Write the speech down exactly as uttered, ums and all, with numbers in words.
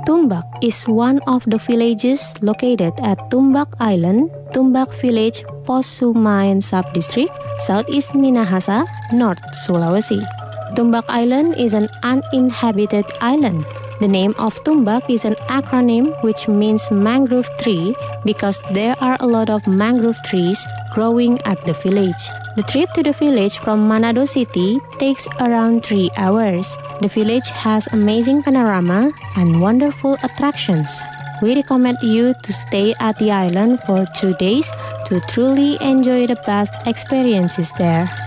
Tumbak is one of the villages located at Tumbak Island, Tumbak Village, Posumayan Subdistrict, Southeast Minahasa, North Sulawesi. Tumbak Island is an uninhabited island. The name of Tumbak is an acronym which means mangrove tree because there are a lot of mangrove trees growing at the village. The trip to the village from Manado City takes around three hours. The village has amazing panorama and wonderful attractions. We recommend you to stay at the island for two days to truly enjoy the best experiences there.